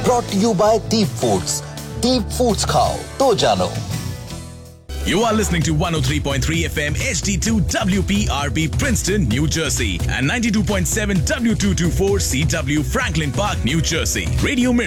brought to you by Deep Foods. Deep Foods khao to jano. You are listening to 103.3 FM HD2 WPRB Princeton, New Jersey and 92.7 W224 CW Franklin Park, New Jersey. Radio Mirchi.